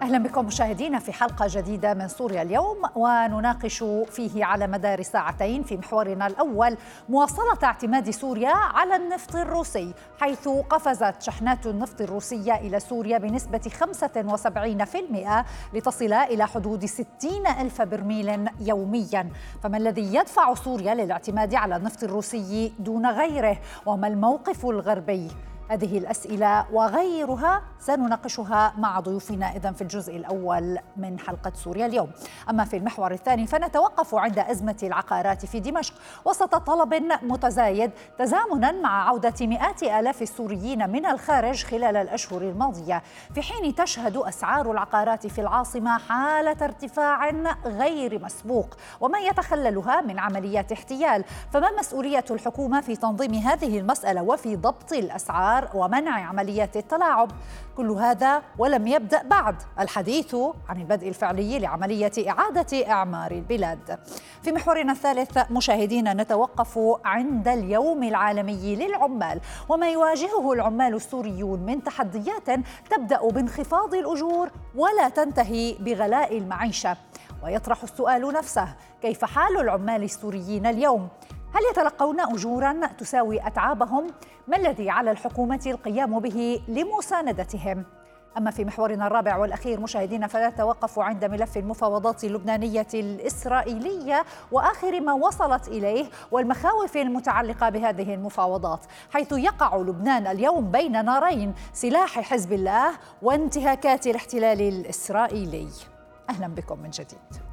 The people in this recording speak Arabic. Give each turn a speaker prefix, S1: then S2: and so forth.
S1: أهلا بكم مشاهدينا في حلقة جديدة من سوريا اليوم، ونناقش فيه على مدار ساعتين في محورنا الأول مواصلة اعتماد سوريا على النفط الروسي، حيث قفزت شحنات النفط الروسية إلى سوريا بنسبة 75% لتصل إلى حدود 60 ألف برميل يوميا. فما الذي يدفع سوريا للاعتماد على النفط الروسي دون غيره؟ وما الموقف الغربي؟ هذه الأسئلة وغيرها سنناقشها مع ضيوفنا إذن في الجزء الأول من حلقة سوريا اليوم. أما في المحور الثاني فنتوقف عند أزمة العقارات في دمشق وسط طلب متزايد تزامنا مع عودة مئات آلاف السوريين من الخارج خلال الأشهر الماضية، في حين تشهد أسعار العقارات في العاصمة حالة ارتفاع غير مسبوق وما يتخللها من عمليات احتيال. فما مسؤولية الحكومة في تنظيم هذه المسألة وفي ضبط الأسعار ومنع عمليات التلاعب؟ كل هذا ولم يبدأ بعد الحديث عن البدء الفعلي لعملية إعادة إعمار البلاد. في محورنا الثالث مشاهدينا نتوقف عند اليوم العالمي للعمال وما يواجهه العمال السوريون من تحديات تبدأ بانخفاض الأجور ولا تنتهي بغلاء المعيشة. ويطرح السؤال نفسه: كيف حال العمال السوريين اليوم؟ هل يتلقون أجوراً تساوي أتعابهم؟ ما الذي على الحكومة القيام به لمساندتهم؟ أما في محورنا الرابع والأخير مشاهدينا فنتوقف عند ملف المفاوضات اللبنانية الإسرائيلية وآخر ما وصلت إليه والمخاوف المتعلقة بهذه المفاوضات، حيث يقع لبنان اليوم بين نارين: سلاح حزب الله وانتهاكات الاحتلال الإسرائيلي. أهلا بكم من جديد.